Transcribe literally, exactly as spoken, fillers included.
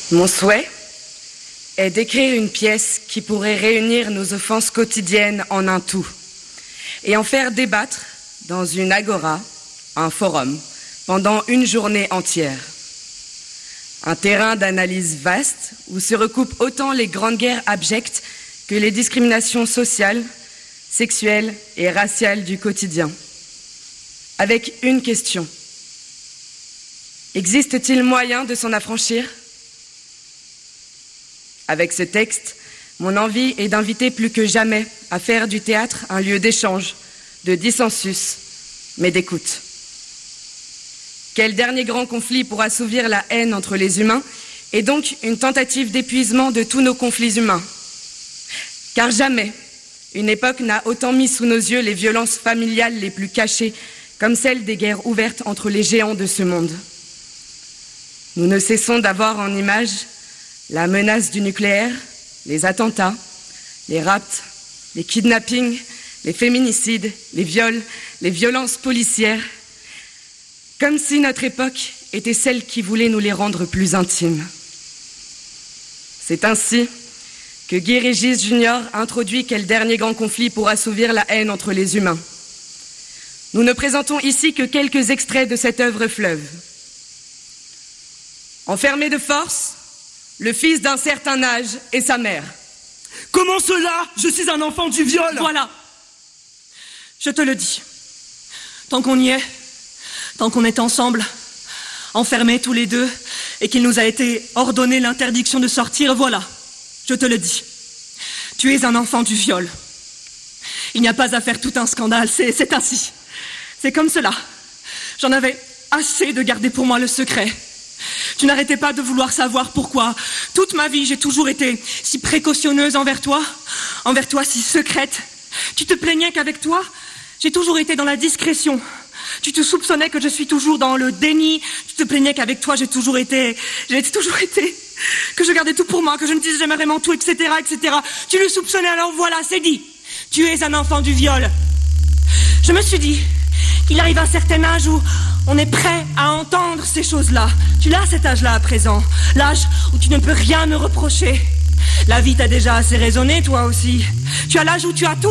Mon souhait est d'écrire une pièce qui pourrait réunir nos offenses quotidiennes en un tout et en faire débattre dans une agora, un forum, pendant une journée entière. Un terrain d'analyse vaste où se recoupent autant les grandes guerres abjectes que les discriminations sociales, sexuelles et raciales du quotidien. Avec une question. Existe-t-il moyen de s'en affranchir ? Avec ce texte, mon envie est d'inviter plus que jamais à faire du théâtre un lieu d'échange, de dissensus, mais d'écoute. Quel dernier grand conflit pour assouvir la haine entre les humains est donc une tentative d'épuisement de tous nos conflits humains. Car jamais une époque n'a autant mis sous nos yeux les violences familiales les plus cachées, comme celles des guerres ouvertes entre les géants de ce monde. Nous ne cessons d'avoir en image la menace du nucléaire, les attentats, les rapts, les kidnappings, les féminicides, les viols, les violences policières, comme si notre époque était celle qui voulait nous les rendre plus intimes. C'est ainsi que Guy Régis Junior introduit quel dernier grand conflit pour assouvir la haine entre les humains. Nous ne présentons ici que quelques extraits de cette œuvre fleuve. Enfermé de force, le fils d'un certain âge et sa mère. Comment cela ? Je suis un enfant du viol. Voilà. Je te le dis. Tant qu'on y est, tant qu'on est ensemble, enfermés tous les deux, et qu'il nous a été ordonné l'interdiction de sortir, voilà. Je te le dis. Tu es un enfant du viol. Il n'y a pas à faire tout un scandale, c'est, c'est ainsi. C'est comme cela. J'en avais assez de garder pour moi le secret. Tu n'arrêtais pas de vouloir savoir pourquoi. Toute ma vie, j'ai toujours été si précautionneuse envers toi, envers toi si secrète. Tu te plaignais qu'avec toi, j'ai toujours été dans la discrétion. Tu te soupçonnais que je suis toujours dans le déni. Tu te plaignais qu'avec toi, j'ai toujours été... J'ai toujours été... Que je gardais tout pour moi, que je ne disais jamais vraiment tout, et cetera, et cetera. Tu le soupçonnais, alors voilà, c'est dit. Tu es un enfant du viol. Je me suis dit qu'il arrive un certain âge où on est prêt à entendre ces choses-là. Tu l'as cet âge-là à présent. L'âge où tu ne peux rien me reprocher. La vie t'a déjà assez raisonné, toi aussi. Tu as l'âge où tu as tout